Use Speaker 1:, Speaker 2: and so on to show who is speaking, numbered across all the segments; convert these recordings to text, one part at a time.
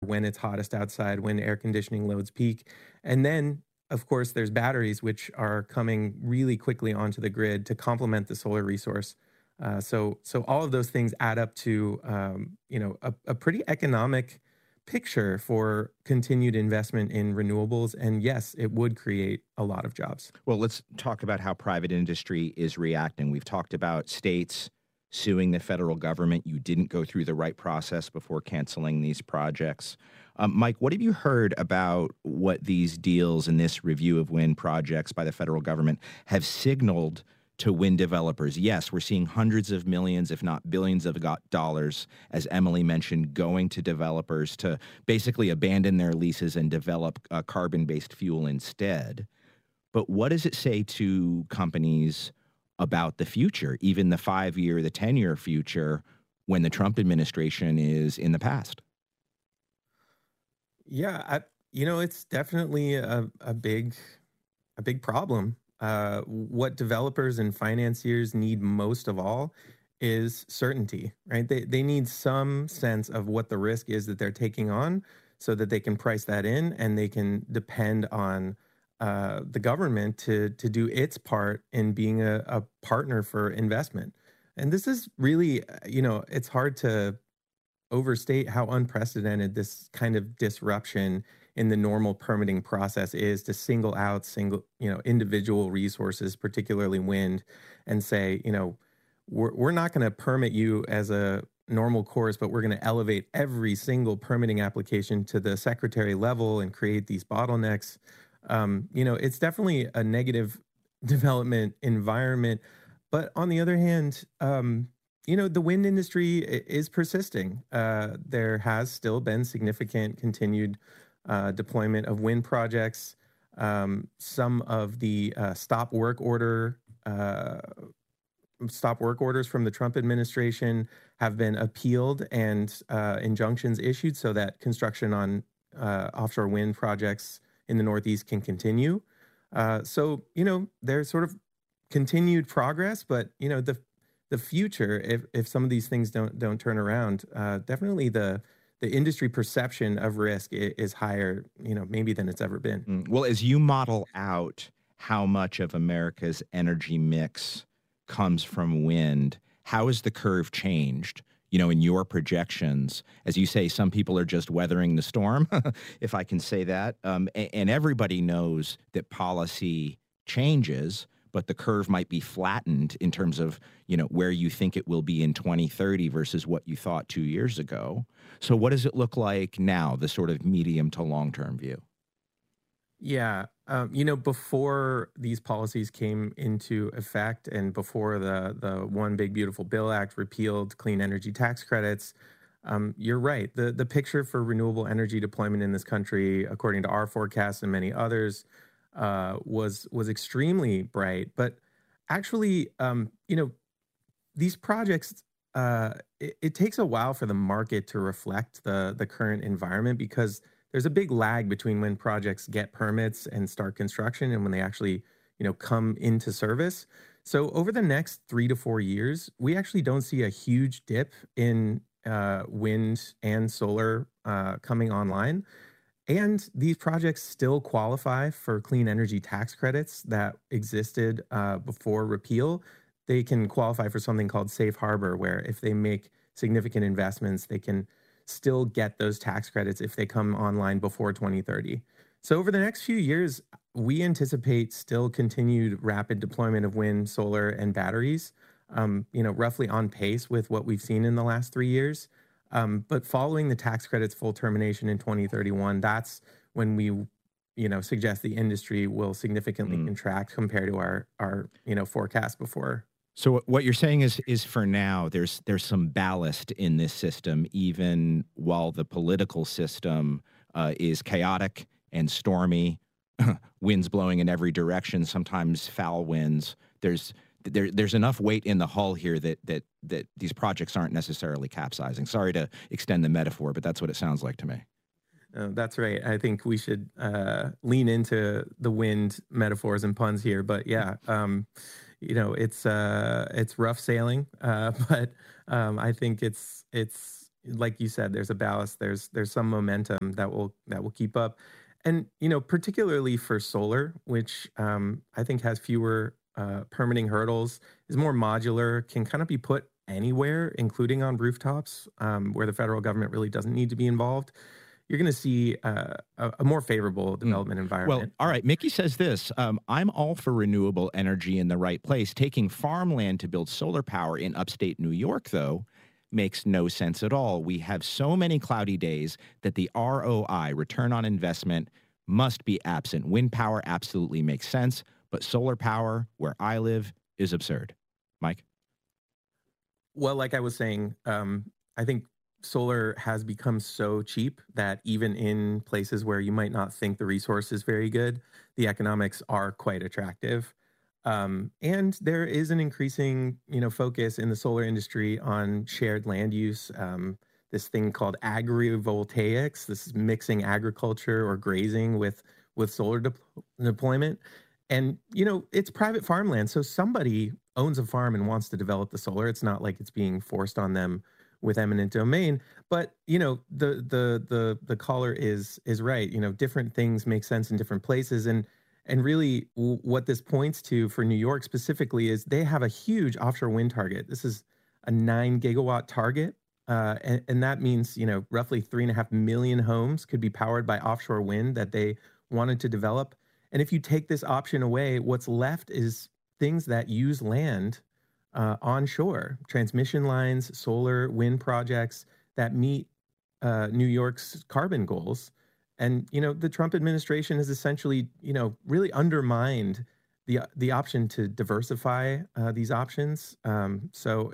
Speaker 1: when it's hottest outside, when air conditioning loads peak. And then, of course, there's batteries, which are coming really quickly onto the grid to complement the solar resource. So all of those things add up to, a pretty economic picture for continued investment in renewables. And yes, it would create a lot of jobs.
Speaker 2: Well, let's talk about how private industry is reacting. We've talked about states suing the federal government. You didn't go through the right process before canceling these projects. Mike, what have you heard about what these deals and this review of wind projects by the federal government have signaled to wind developers? Yes, we're seeing hundreds of millions, if not billions of dollars, as Emily mentioned, going to developers to basically abandon their leases and develop carbon-based fuel instead. But what does it say to companies about the future, even the 5-year, the 10-year future, when the Trump administration is in the past?
Speaker 1: Yeah, it's definitely a big problem. What developers and financiers need most of all is certainty, right? They need some sense of what the risk is that they're taking on so that they can price that in and they can depend on the government to do its part in being a partner for investment. And this is really, it's hard to overstate how unprecedented this kind of disruption in the normal permitting process is to single out individual resources, particularly wind, and say, we're not going to permit you as a normal course, but we're going to elevate every single permitting application to the secretary level and create these bottlenecks. It's definitely a negative development environment. But on the other hand, the wind industry is persisting. There has still been significant continued deployment of wind projects. Some of the stop work orders from the Trump administration have been appealed and injunctions issued so that construction on offshore wind projects in the Northeast can continue. There's sort of continued progress, but the future, if some of these things don't turn around, definitely the industry perception of risk is higher, maybe than it's ever been.
Speaker 2: Well, as you model out how much of America's energy mix comes from wind, how has the curve changed? In your projections, as you say, some people are just weathering the storm, if I can say that. And everybody knows that policy changes, but the curve might be flattened in terms of, where you think it will be in 2030 versus what you thought 2 years ago. So what does it look like now, the sort of medium to long-term view?
Speaker 1: Yeah. Before these policies came into effect and before the One Big Beautiful Bill Act repealed clean energy tax credits, you're right. The picture for renewable energy deployment in this country, according to our forecasts and many others, was extremely bright. But actually, these projects, it takes a while for the market to reflect the current environment because there's a big lag between when projects get permits and start construction and when they actually, come into service. So over the next 3 to 4 years, we actually don't see a huge dip in wind and solar coming online. And these projects still qualify for clean energy tax credits that existed before repeal. They can qualify for something called safe harbor, where if they make significant investments, they can still get those tax credits if they come online before 2030. So over the next few years, we anticipate still continued rapid deployment of wind, solar, and batteries, roughly on pace with what we've seen in the last 3 years. But following the tax credits full termination in 2031, that's when we, suggest the industry will significantly contract compared to our forecast before.
Speaker 2: So what you're saying is for now, there's some ballast in this system, even while the political system is chaotic and stormy, winds blowing in every direction, sometimes foul winds. There's enough weight in the hull here that these projects aren't necessarily capsizing. Sorry to extend the metaphor, but that's what it sounds like to me.
Speaker 1: That's right. I think we should lean into the wind metaphors and puns here. But yeah, it's rough sailing, but I think it's like you said, there's a ballast, there's some momentum that will keep up. And particularly for solar, which I think has fewer permitting hurdles, is more modular, can kind of be put anywhere, including on rooftops, where the federal government really doesn't need to be involved. You're going to see a more favorable
Speaker 2: Mm.
Speaker 1: development
Speaker 2: Well,
Speaker 1: environment.
Speaker 2: all right. Mickey says this. I'm all for renewable energy in the right place. Taking farmland to build solar power in upstate New York, though, makes no sense at all. We have so many cloudy days that the ROI, return on investment, must be absent. Wind power absolutely makes sense, but solar power, where I live, is absurd. Mike?
Speaker 1: Well, like I was saying, I think solar has become so cheap that even in places where you might not think the resource is very good, the economics are quite attractive. And there is an increasing, focus in the solar industry on shared land use. This thing called agrivoltaics. This is mixing agriculture or grazing with solar deployment. And it's private farmland, so somebody owns a farm and wants to develop the solar. It's not like it's being forced on them with eminent domain. But the caller is right. Different things make sense in different places, and really what this points to for New York specifically is they have a huge offshore wind target. This is a 9 gigawatt target. And that means, roughly 3.5 million homes could be powered by offshore wind that they wanted to develop. And if you take this option away, what's left is things that use land onshore, transmission lines, solar, wind projects that meet New York's carbon goals. And the Trump administration has essentially, really undermined the option to diversify these options. So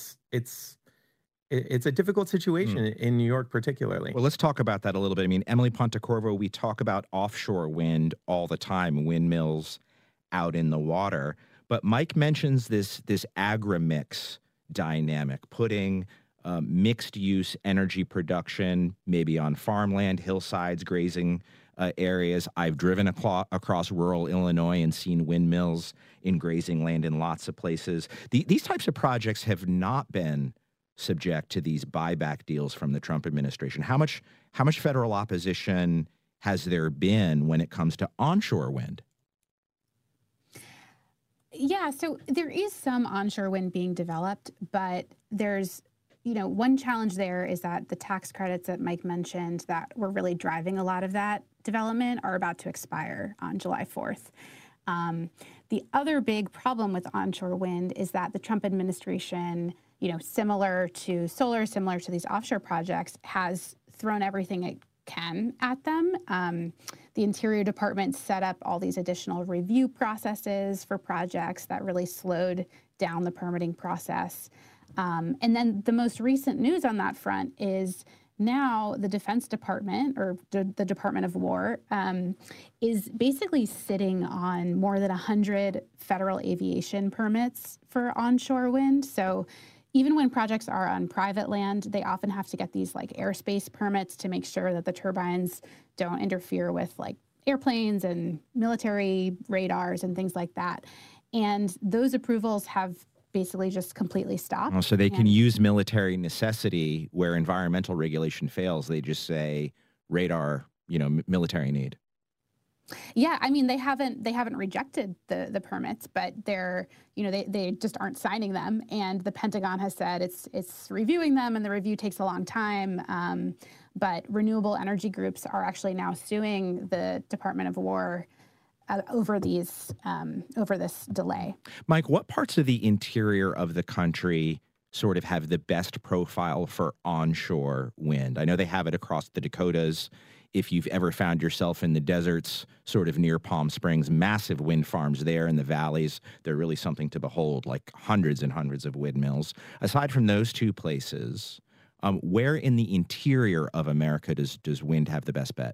Speaker 1: it's a difficult situation in New York, particularly.
Speaker 2: Well, let's talk about that a little bit. I mean, Emily Pontecorvo, we talk about offshore wind all the time, windmills out in the water. But Mike mentions this agri-mix dynamic, putting mixed use energy production maybe on farmland, hillsides, grazing areas. I've driven across rural Illinois and seen windmills in grazing land in lots of places. These types of projects have not been subject to these buyback deals from the Trump administration. How much federal opposition has there been when it comes to onshore wind?
Speaker 3: Yeah, so there is some onshore wind being developed, but there's, one challenge there is that the tax credits that Mike mentioned that were really driving a lot of that development are about to expire on July 4th. The other big problem with onshore wind is that the Trump administration, similar to solar, similar to these offshore projects, has thrown everything it can at them. The Interior Department set up all these additional review processes for projects that really slowed down the permitting process. And then the most recent news on that front is now the Defense Department, or the Department of War, is basically sitting on more than 100 federal aviation permits for onshore wind. So even when projects are on private land, they often have to get these like airspace permits to make sure that the turbines don't interfere with like airplanes and military radars and things like that. And those approvals have basically just completely stopped.
Speaker 2: Oh, so they can use military necessity where environmental regulation fails. They just say radar, military need.
Speaker 3: Yeah, I mean, they haven't rejected the permits, but they just aren't signing them. And the Pentagon has said it's reviewing them, and the review takes a long time. But renewable energy groups are actually now suing the Department of War over this delay.
Speaker 2: Mike, what parts of the interior of the country sort of have the best profile for onshore wind? I know they have it across the Dakotas. If you've ever found yourself in the deserts, sort of near Palm Springs, massive wind farms there in the valleys, they're really something to behold, like hundreds and hundreds of windmills. Aside from those two places, where in the interior of America does wind have the best bet?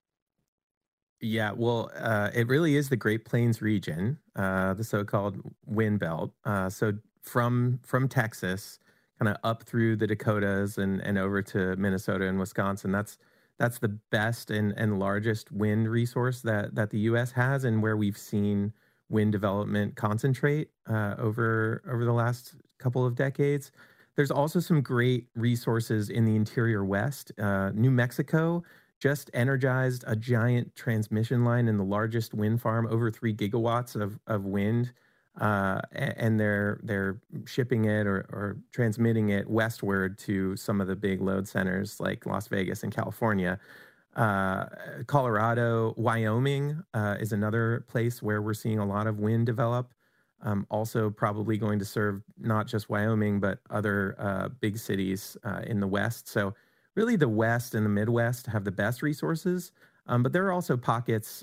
Speaker 1: Yeah, well, it really is the Great Plains region, the so-called Wind Belt. So from Texas, kind of up through the Dakotas and over to Minnesota and Wisconsin, that's the best and largest wind resource that the U.S. has, and where we've seen wind development concentrate over the last couple of decades. There's also some great resources in the interior West. New Mexico just energized a giant transmission line in the largest wind farm, over 3 gigawatts of wind, and they're shipping it or transmitting it westward to some of the big load centers like Las Vegas and California. Colorado, Wyoming is another place where we're seeing a lot of wind develop. Also, probably going to serve not just Wyoming, but other big cities in the West. So, really, the West and the Midwest have the best resources. But there are also pockets,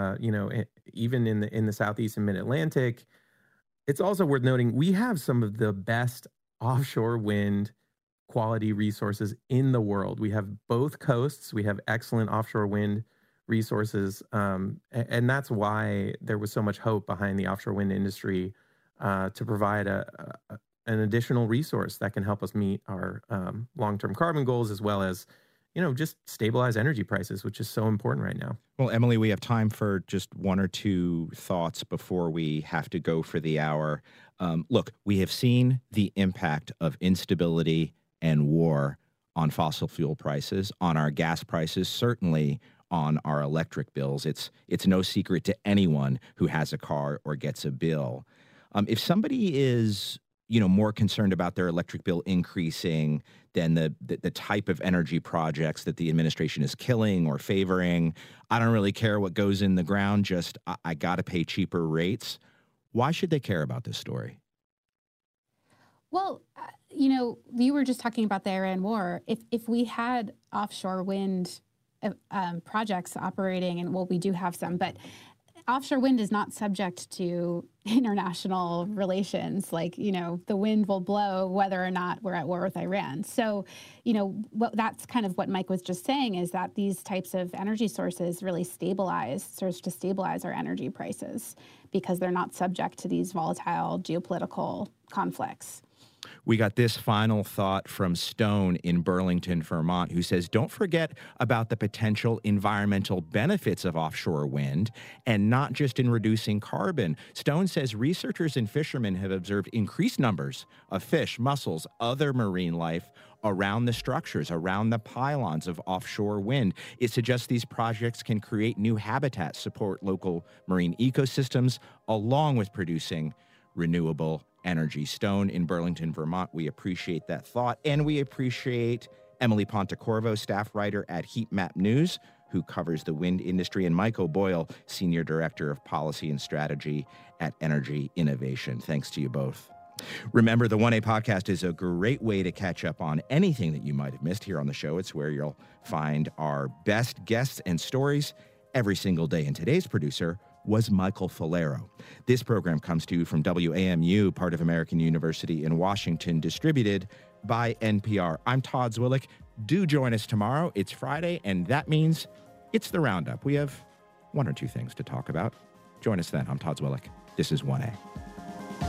Speaker 1: even in the Southeast and Mid Atlantic. It's also worth noting we have some of the best offshore wind quality resources in the world. We have both coasts. We have excellent offshore wind resources, and that's why there was so much hope behind the offshore wind industry to provide an additional resource that can help us meet our long-term carbon goals, as well as just stabilize energy prices, which is so important right now.
Speaker 2: Well, Emily, we have time for just one or two thoughts before we have to go for the hour. Look, we have seen the impact of instability and war on fossil fuel prices, on our gas prices, certainly on our electric bills. It's no secret to anyone who has a car or gets a bill. If somebody is more concerned about their electric bill increasing than the type of energy projects that the administration is killing or favoring, I don't really care what goes in the ground, just I got to pay cheaper rates. Why should they care about this story?
Speaker 3: Well, you were just talking about the Iran war. If we had offshore wind projects operating, and we do have some, but offshore wind is not subject to international relations. Like, the wind will blow whether or not we're at war with Iran. So, that's kind of what Mike was just saying, is that these types of energy sources really serves to stabilize our energy prices because they're not subject to these volatile geopolitical conflicts.
Speaker 2: We got this final thought from Stone in Burlington, Vermont, who says, don't forget about the potential environmental benefits of offshore wind, and not just in reducing carbon. Stone says researchers and fishermen have observed increased numbers of fish, mussels, other marine life around the structures, around the pylons of offshore wind. It suggests these projects can create new habitats, support local marine ecosystems, along with producing renewable energy. Stone in Burlington, Vermont, we appreciate that thought. And we appreciate Emily Pontecorvo, staff writer at Heat Map News, who covers the wind industry, and Mike O'Boyle, Senior Director of Policy and Strategy at Energy Innovation. Thanks to you both. Remember, the 1A podcast is a great way to catch up on anything that you might have missed here on the show. It's where you'll find our best guests and stories every single day. And today's producer was Michael Falero. This program comes to you from WAMU, part of American University in Washington, distributed by NPR. I'm Todd Zwillich. Do join us tomorrow. It's Friday, and that means it's the Roundup. We have one or two things to talk about. Join us then. I'm Todd Zwillich. This is 1A.